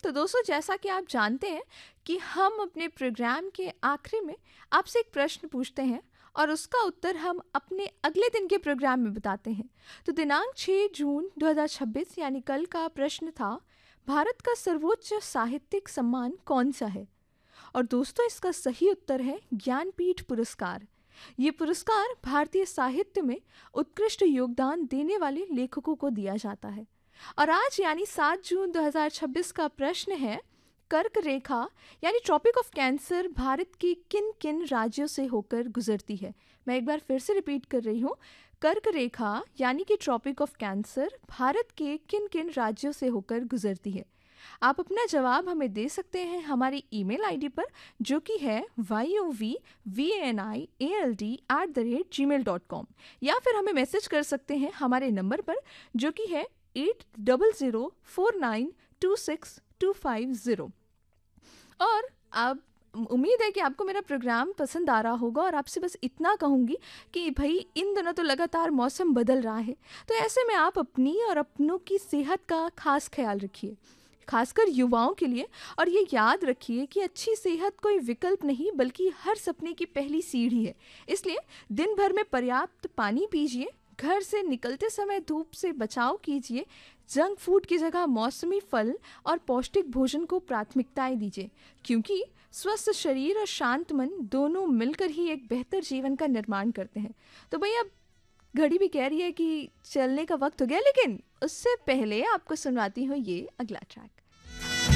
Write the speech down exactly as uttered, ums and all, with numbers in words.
तो दोस्तों, जैसा कि आप जानते हैं कि हम अपने प्रोग्राम के आखिरी में आपसे एक प्रश्न पूछते हैं और उसका उत्तर हम अपने अगले दिन के प्रोग्राम में बताते हैं। तो दिनांक छह जून दो हज़ार छब्बीस यानी कल का प्रश्न था, भारत का सर्वोच्च साहित्यिक सम्मान कौन सा है? और दोस्तों, इसका सही उत्तर है ज्ञानपीठ पुरस्कार। ये पुरस्कार भारतीय साहित्य में उत्कृष्ट योगदान देने वाले लेखकों को दिया जाता है। और आज यानी सात जून दो हज़ार छब्बीस का प्रश्न है, कर्क रेखा यानी ट्रॉपिक ऑफ कैंसर भारत के किन किन राज्यों से होकर गुजरती है? मैं एक बार फिर से रिपीट कर रही हूँ। कर्क रेखा यानी कि ट्रॉपिक ऑफ कैंसर भारत के किन किन राज्यों से होकर गुजरती है? आप अपना जवाब हमें दे सकते हैं हमारी ईमेल आईडी पर, जो कि है Y O V V N I A L D at the rate ji mail dot com, या फिर हमें मैसेज कर सकते हैं हमारे नंबर पर, जो कि है eight double zero four nine to six to five zero. और अब उम्मीद है कि आपको मेरा प्रोग्राम पसंद आ रहा होगा, और आपसे बस इतना कहूँगी कि भाई इन दिनों तो लगातार मौसम बदल रहा है, तो ऐसे में आप अपनी और अपनों की सेहत का खास ख्याल रखिए, खासकर युवाओं के लिए। और ये याद रखिए कि अच्छी सेहत कोई विकल्प नहीं बल्कि हर सपने की पहली सीढ़ी है। इसलिए दिन भर में पर्याप्त पानी पीजिए, घर से निकलते समय धूप से बचाव कीजिए, जंक फूड की जगह मौसमी फल और पौष्टिक भोजन को प्राथमिकताएं दीजिए, क्योंकि स्वस्थ शरीर और शांत मन दोनों मिलकर ही एक बेहतर जीवन का निर्माण करते हैं। तो भैया, घड़ी भी कह रही है कि चलने का वक्त हो गया, लेकिन उससे पहले आपको सुनवाती हूँ ये अगला ट्रैक।